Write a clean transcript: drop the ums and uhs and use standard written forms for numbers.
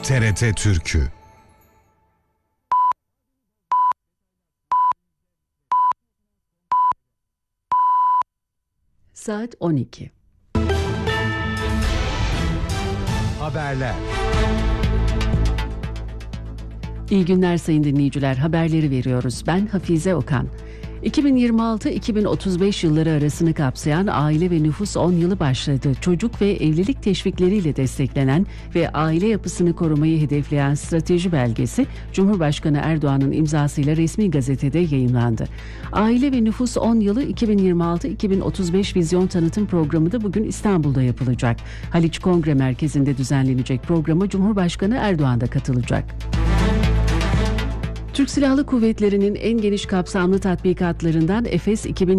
TRT Türkü. Saat 12. Haberler. İyi günler sayın dinleyiciler. Haberleri veriyoruz. Ben Hafize Okan. 2026-2035 yılları arasını kapsayan Aile ve Nüfus 10 yılı başladı. Çocuk ve evlilik teşvikleriyle desteklenen ve aile yapısını korumayı hedefleyen strateji belgesi Cumhurbaşkanı Erdoğan'ın imzasıyla resmi gazetede yayımlandı. Aile ve Nüfus 10 yılı 2026-2035 vizyon tanıtım programı da bugün İstanbul'da yapılacak. Haliç Kongre Merkezi'nde düzenlenecek programa Cumhurbaşkanı Erdoğan da katılacak. Türk Silahlı Kuvvetleri'nin en geniş kapsamlı tatbikatlarından Efes